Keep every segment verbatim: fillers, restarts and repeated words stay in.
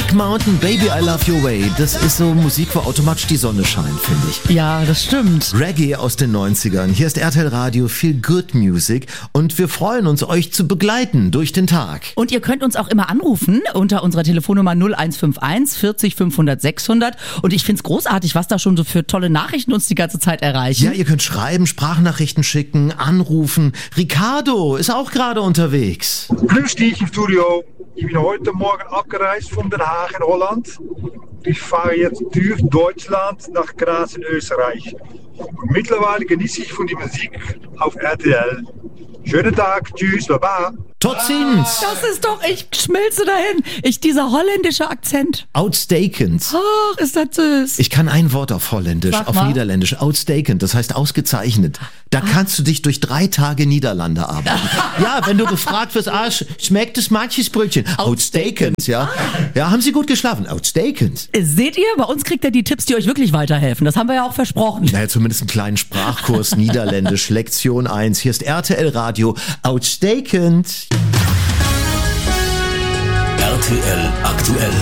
Black Mountain, Baby I Love Your Way. Das ist so Musik, wo automatisch die Sonne scheint, finde ich. Ja, das stimmt. Reggae aus den neunzigern. Hier ist R T L Radio Feel Good Music und wir freuen uns, euch zu begleiten durch den Tag. Und ihr könnt uns auch immer anrufen unter unserer Telefonnummer null eins fünf eins vierzig fünfhundert sechshundert. Und ich find's großartig, was da schon so für tolle Nachrichten uns die ganze Zeit erreichen. Ja, ihr könnt schreiben, Sprachnachrichten schicken, anrufen. Ricardo ist auch gerade unterwegs. Grüß dich im Studio. Ich bin heute Morgen abgereist von Den Haag in Holland. Ich fahre jetzt durch Deutschland nach Graz in Österreich. Und mittlerweile genieße ich von der Musik auf R T L. Schönen Tag, tschüss, baba. Tot ziens. Das ist doch, ich schmilze dahin. Ich, dieser holländische Akzent. Outstakend. Ach, ist das süß. Ich kann ein Wort auf Holländisch, Sag auf mal. Niederländisch. Outstakend, das heißt ausgezeichnet. Da kannst du dich durch drei Tage Niederlande arbeiten. Ja, wenn du gefragt wirst, ah, sch- schmeckt das Matschisbrötchen? Outstakend, ja. Ja, haben Sie gut geschlafen? Outstakend. Seht ihr, bei uns kriegt ihr die Tipps, die euch wirklich weiterhelfen. Das haben wir ja auch versprochen. Naja, zumindest einen kleinen Sprachkurs Niederländisch, Lektion eins. Hier ist R T L Radio. Outstakend. R T L aktuell.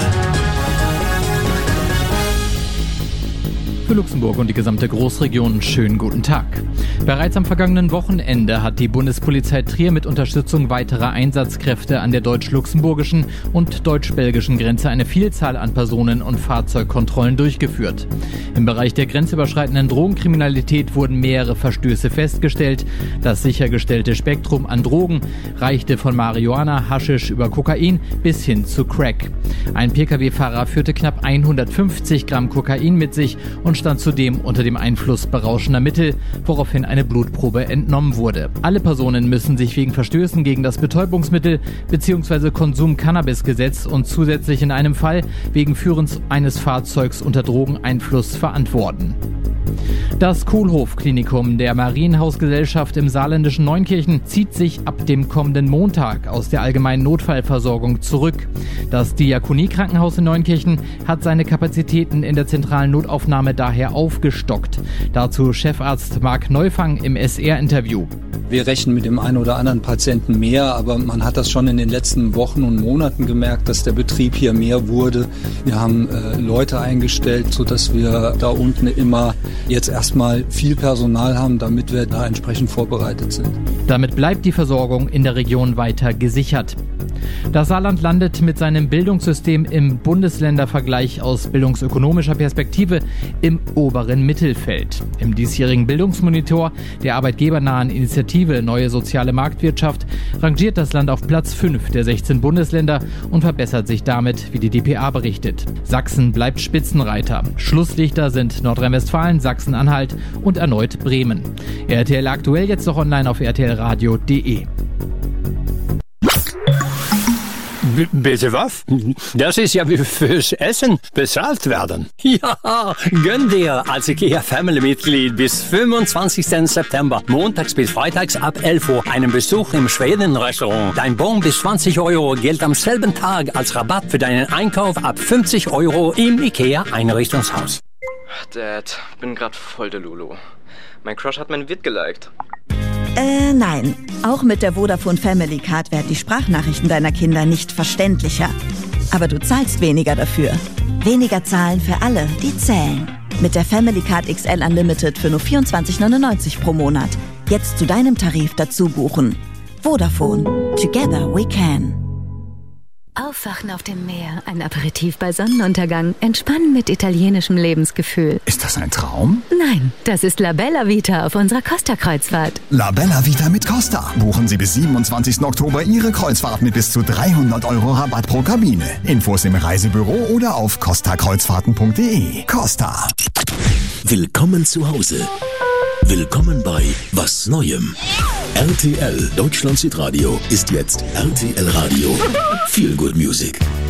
Für Luxemburg und die gesamte Großregion schönen guten Tag. Bereits am vergangenen Wochenende hat die Bundespolizei Trier mit Unterstützung weiterer Einsatzkräfte an der deutsch-luxemburgischen und deutsch-belgischen Grenze eine Vielzahl an Personen- und Fahrzeugkontrollen durchgeführt. Im Bereich der grenzüberschreitenden Drogenkriminalität wurden mehrere Verstöße festgestellt. Das sichergestellte Spektrum an Drogen reichte von Marihuana, Haschisch über Kokain bis hin zu Crack. Ein Pkw-Fahrer führte knapp hundertfünfzig Gramm Kokain mit sich und stand zudem unter dem Einfluss berauschender Mittel, woraufhin eine Blutprobe entnommen wurde. Alle Personen müssen sich wegen Verstößen gegen das Betäubungsmittel bzw. Konsum-Cannabis-Gesetz und zusätzlich in einem Fall wegen Führens eines Fahrzeugs unter Drogeneinfluss verantworten. Das Kohlhof-Klinikum der Marienhausgesellschaft im saarländischen Neunkirchen zieht sich ab dem kommenden Montag aus der allgemeinen Notfallversorgung zurück. Das Diakonie-Krankenhaus in Neunkirchen hat seine Kapazitäten in der zentralen Notaufnahme daher aufgestockt. Dazu Chefarzt Marc Neufang im S R-Interview. Wir rechnen mit dem einen oder anderen Patienten mehr, aber man hat das schon in den letzten Wochen und Monaten gemerkt, dass der Betrieb hier mehr wurde. Wir haben äh, Leute eingestellt, sodass wir da unten immer jetzt erstmal viel Personal haben, damit wir da entsprechend vorbereitet sind. Damit bleibt die Versorgung in der Region weiter gesichert. Das Saarland landet mit seinem Bildungssystem im Bundesländervergleich aus bildungsökonomischer Perspektive im oberen Mittelfeld. Im diesjährigen Bildungsmonitor der arbeitgebernahen Initiative Neue Soziale Marktwirtschaft rangiert das Land auf Platz fünf der sechzehn Bundesländer und verbessert sich damit, wie die d p a berichtet. Sachsen bleibt Spitzenreiter. Schlusslichter sind Nordrhein-Westfalen, Sachsen-Anhalt und erneut Bremen. R T L aktuell jetzt noch online auf r t l radio punkt d e. B- Bitte was? Das ist ja wie fürs Essen bezahlt werden. Ja, gönn dir als IKEA-Family-Mitglied bis fünfundzwanzigsten September, montags bis freitags ab elf Uhr, einen Besuch im Schweden-Restaurant. Dein Bon bis zwanzig Euro gilt am selben Tag als Rabatt für deinen Einkauf ab fünfzig Euro im IKEA-Einrichtungshaus. Dad, bin grad voll der Lulu. Mein Crush hat mein Vid geliked. Äh, nein. Auch mit der Vodafone Family Card werden die Sprachnachrichten deiner Kinder nicht verständlicher. Aber du zahlst weniger dafür. Weniger zahlen für alle, die zählen. Mit der Family Card X L Unlimited für nur vierundzwanzig neunundneunzig pro Monat. Jetzt zu deinem Tarif dazu buchen. Vodafone. Together we can. Aufwachen auf dem Meer, ein Aperitif bei Sonnenuntergang, entspannen mit italienischem Lebensgefühl. Ist das ein Traum? Nein, das ist La Bella Vita auf unserer Costa-Kreuzfahrt. La Bella Vita mit Costa. Buchen Sie bis siebenundzwanzigsten Oktober Ihre Kreuzfahrt mit bis zu dreihundert Euro Rabatt pro Kabine. Infos im Reisebüro oder auf costa kreuzfahrten punkt d e. Costa. Willkommen zu Hause. Willkommen bei Was Neuem. R T L Deutschland Südradio ist jetzt R T L Radio. Feel Good Music.